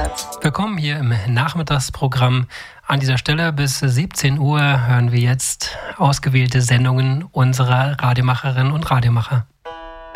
Willkommen hier im Nachmittagsprogramm. An dieser Stelle bis 17 Uhr hören wir jetzt ausgewählte Sendungen unserer Radiomacherinnen und Radiomacher.